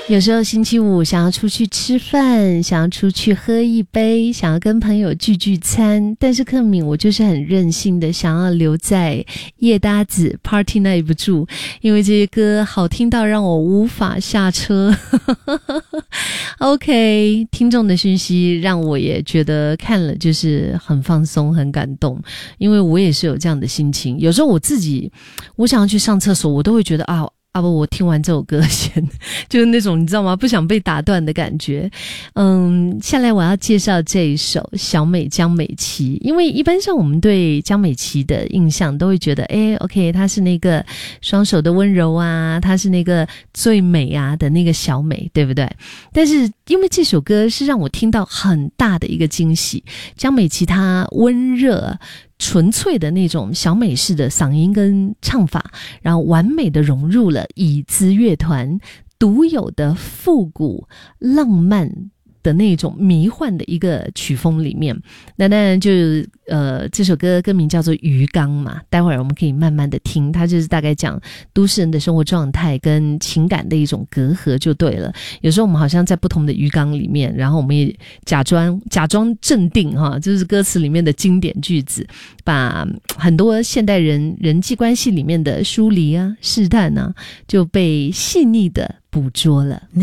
有时候星期五想要出去吃饭，想要出去喝一杯，想要跟朋友聚聚餐，但是克敏我就是很任性的想要留在夜搭子 party 耐不住，因为这些歌好听到让我无法下车。OK， 听众的讯息让我也觉得看了就是很放松很感动，因为我也是有这样的心情，有时候我想要去上厕所，我都会觉得不，我听完这首歌先，就是那种你知道吗？不想被打断的感觉。下来我要介绍这一首小美江美琪，因为一般上我们对江美琪的印象都会觉得，OK， 她是那个双手的温柔啊，她是那个最美啊的那个小美，对不对？但是因为这首歌是让我听到很大的一个惊喜，江美琪她温热纯粹的那种小美式的嗓音跟唱法，然后完美的融入了椅子乐团独有的复古浪漫的那种迷幻的一个曲风里面。那当然就是这首歌歌名叫做鱼缸嘛，待会儿我们可以慢慢的听，它就是大概讲都市人的生活状态跟情感的一种隔阂就对了。有时候我们好像在不同的鱼缸里面，然后我们也假装镇定哈，就是歌词里面的经典句子，把很多现代人际关系里面的疏离啊试探啊就被细腻的捕捉了。